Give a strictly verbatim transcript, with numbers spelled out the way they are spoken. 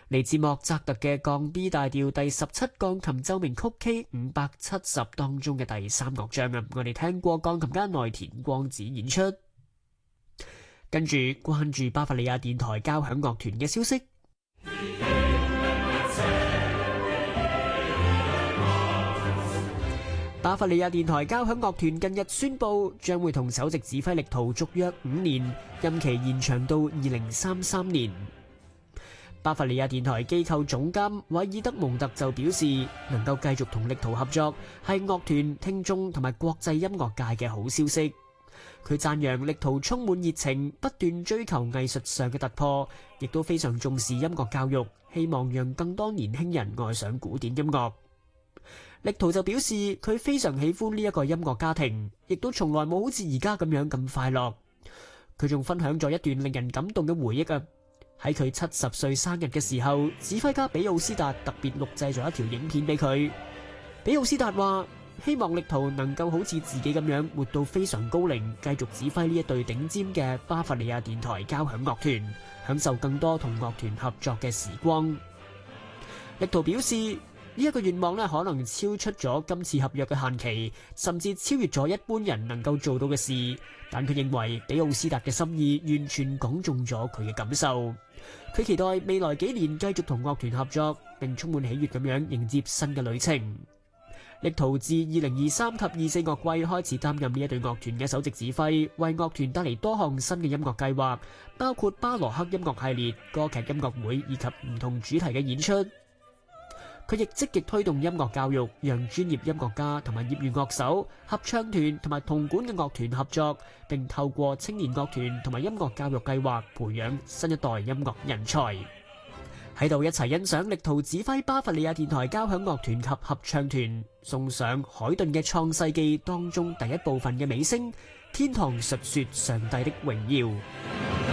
嚟自莫扎特嘅降 B 大調第十七鋼琴奏鳴曲 K 五百七十當中嘅第三樂章啊，我哋聽過鋼琴家內田光子演出。跟住關注巴伐利亞電台交響樂團嘅消息。巴伐利亞電台交響樂團近日宣布，將會同首席指揮力圖續約五年，任期延長到二零三三年。巴伐利亞電台機構總監韋爾德蒙特就表示，能夠繼續同力圖合作係樂團、聽眾同埋國際音樂界嘅好消息。佢讚揚力圖充滿熱情，不斷追求藝術上嘅突破，亦都非常重視音樂教育，希望讓更多年輕人愛上古典音樂。力圖就表示，佢非常喜歡呢一個音樂家庭，亦都從來冇好似而家咁樣咁快樂。佢仲分享咗一段令人感動嘅回憶啊！喺佢七十歲生日嘅時候，指揮家比奧斯達特別錄製咗一條影片俾佢。比奧斯達話，希望力圖能夠好似自己咁樣活到非常高齡，繼續指揮呢一隊頂尖嘅巴伐利亞電台交響樂團，享受更多同樂團合作嘅時光。力圖表示，呢一個願望咧，可能超出咗今次合約嘅限期，甚至超越咗一般人能夠做到嘅事。但佢認為比奧斯達嘅心意完全講中咗佢嘅感受。佢期待未來幾年繼續同樂團合作，並充滿喜悅咁樣迎接新嘅旅程。力圖自二零二三及二四樂季開始擔任呢一隊樂團嘅首席指揮，為樂團帶嚟多項新嘅音樂計劃，包括巴羅克音樂系列、歌劇音樂會以及唔同主題嘅演出。佢亦積極推動音樂教育，讓專業音樂家同埋業餘樂手、合唱團同埋銅管嘅樂團合作，並透過青年樂團同埋音樂教育計劃培養新一代音樂人才。喺度一齊欣賞力圖指揮巴伐利亞電台交響樂團及合唱團送上海頓嘅《創世紀》當中第一部分嘅尾聲，天堂述說上帝的榮耀。